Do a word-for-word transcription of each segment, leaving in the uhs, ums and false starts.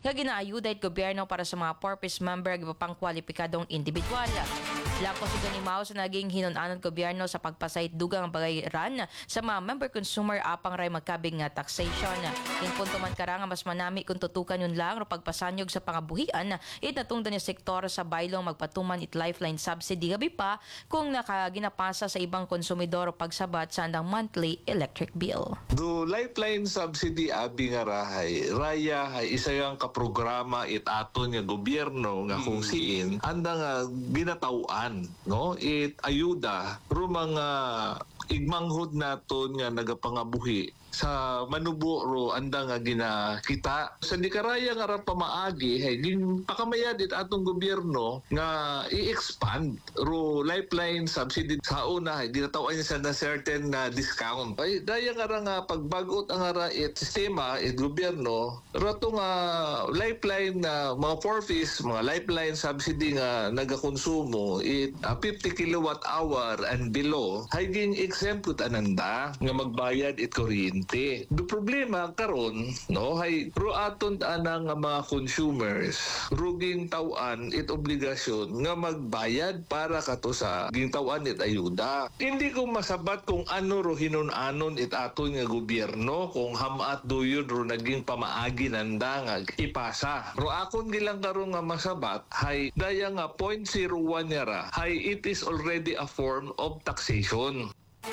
nga ginaayuda it gobyerno para sa mga purpose member ag iba pang kwalipikadong individual. Lako si Ganimaw sa naging hinunanon gobyerno sa pagpasayit dugang bagayaran sa mga member consumer apang ray magkabing nga taxation. In punto man kara nga mas manami kung tutukan yun lang ro pagpasanyog sa pangabuhian it natungdan ni sektor sa baylong magpatuman it lifeline subsidy gabi pa kung nakaginapasa sa ibang konsumidor o pagsabat sa andang monthly electric bill. Do lifeline subsidy abi nga rahay raya hay isa yang kaprograma it aton nga gobyerno nga kung siin anda nga ginatawaan no it ayuda ro mga igmanghod naton nga nagapangabuhi sa manubo ro anda nga ginakita sa di karaya nga ra pamaagi hay gin pakamayad it atong gobyerno nga i-expand ro lifeline subsidy sa una hay ginatawaan niya sa na certain na discount ay daya nga ra nga pagbagot ang ara it sistema it gobyerno rato nga lifeline na mga forfeits mga lifeline subsidy nga nagakonsumo it uh, fifty kilowatt hour and below hay gin exempt ananda nga magbayad it kuryente. Do problema karon no hay pro aton anang mga consumers ruging tawan it obligasyon nga magbayad para kato sa gintawan it ayuda. Hindi ko masabat kung ano ro hinunanon it aton nga gobyerno kung hamat duyon ro naging pamaagi nanda nga ipasa. Ro akon gilang karon nga masabat hay daya nga zero point zero one yara hay it is already a form of taxation.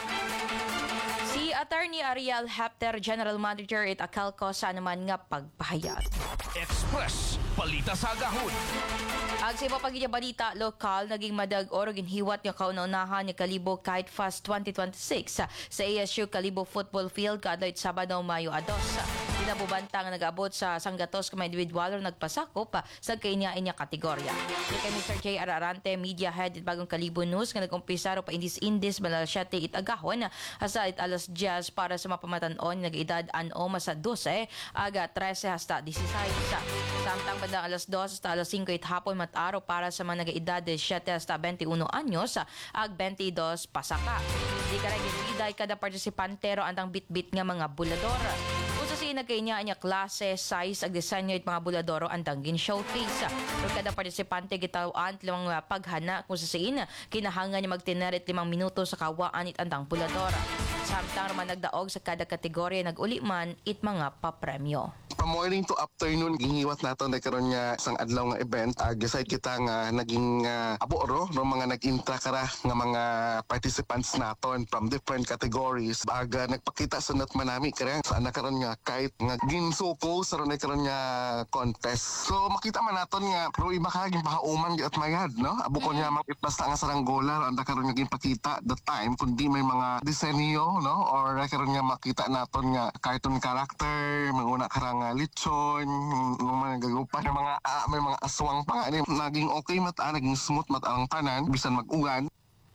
Attorney Ariel Hapter, General Manager at Akalco sa naman nga pagpahayag. Express Balita sa Agahon. Ang sa ipapagiging balita lokal, naging madag oro ginhiwat nga kauna-unahan ni Kalibo Kite Fest twenty twenty-six sa A S U Kalibo Football Field kadlawit Sabado, Mayo dos. Dinabubantang nag-abot sa sanggatos ka mga individual o nagpasakop sa kainyain niya kategorya. Di kay Mister J. Ararante, Media Head at Bagong Kalibo News nga nag-umpisa ro pa indis-indis malal siyete it agahon hasta it alas diyes para sa mapamatanon nag-edad ano masa dose aga trese hasta disisays. Samtang bandang alas dos hasta alas singko it hapon mataro para sa mga nag-edad siyete hasta twenty-one anyos ag twenty-dos pasaka. Di ka rin iday kada partisipante ro andang bit-bit nga mga bulador. Kung sa sinag kanya niya klase, size, ag disenyo it mga buladoro andang gin showcase. Pero kada partisipante gitawaan limang paghana kung sa siin kinahangan niya magtinerit limang minuto sa kawaan it andang buladora. Samtang raman nagdaog sa kada kategorya nag-uli man it mga papremyo. From morning to afternoon ginihiwat nato na karon nga isang adlaw nga event uh, decide kita nga naging uh, aboro no mga nag-intra kara nga mga participants naton from different categories aga nagpakita sunod manami kara sa ana karon nga kahit nga ginsuko sa ron karon nga contest so makita man naton nga pro iba ka gin pahauman at mayad no abo ko nya makipasta nga saranggola anda karon nga ginpakita the time kundi may mga disenyo no or karon nga makita naton nga cartoon character mga karang lechon, ng mga gagupa ng mga uh, may mga aswang pa nga naging okay mata, naging smooth mata ang tanan bisan mag-ugan.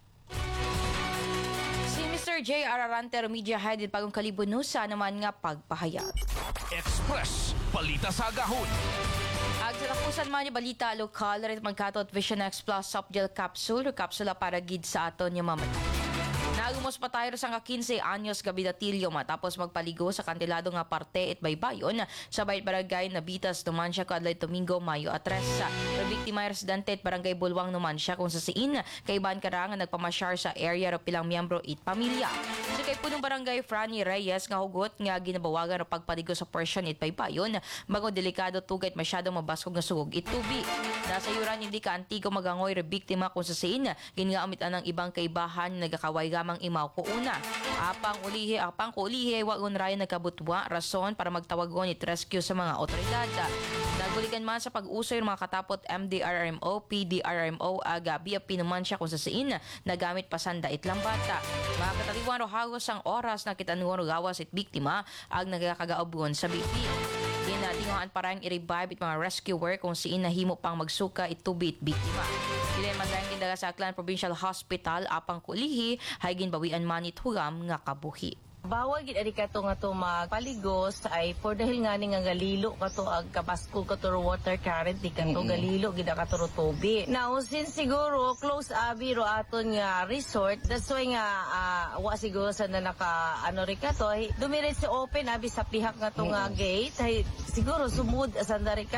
Si Mister J. Ararante, Media Head at Bagong Kalibo News sa naman nga pagpahayag. Express Balita sa Agahon. Ag sa tapusan man yung balita lokal rin magkatot Vision X Plus Soft Gel Capsule o kapsula para gid sa aton yung mamay. Nagumos pa tayo sa ka-fifteen anyos gabidatilyo matapos magpaligo sa kantilado nga parte at baybayon sa bayit barangay na Bitas naman siya kadlay Domingo, Mayo at tres. Biktima ay residente at barangay Bulwang naman siya kung sa siin kay ban karangan nagpamasyar sa area ro pilang miyembro it pamilya. So kay punong barangay Franny Reyes nga hugot nga ginabawagan ro pagpaligo sa portion it baybayon bago delikado tugay masyadong mabaskog nga sugog it tubi. Nasa yuran hindi ka antigo magangoy ro biktima kung sa siin gingamit anang ibang kaibahan nagakaway gamang imaw ko una. Apang ulihi, apang ulihi, wagon raya nagkabutwa, rason para magtawagon it rescue sa mga otoridad. Nagulikan man sa pag-uso yung mga katapot M D R M O, P D R M O, aga B F P naman siya kung sa siin na gamit pasanda itlang bata. Mga kataliwan ro hagos ang oras na kitanuan ro gawas it biktima ag nagakagaobgon sa B P. Ginadingaan parang i-revive it mga rescuer kung siin nahimo pang magsuka itubit biktima. Sila magayang gindaga sa Aklan Provincial Hospital apang kulihi hay ginbawian manit hugam nga kabuhi. Bawal gid ari kato nga to magpaligos ay for dahil nga ni nga galilo kato ag kabaskol kato ro water current di kato mm-hmm. galilo gid kato ro tubi. Now since siguro close abi ro aton nga resort that's why nga uh, wa siguro sa na naka ano ri kato dumiret si open abi sa pihak nga to nga gate ay siguro sumud sa dari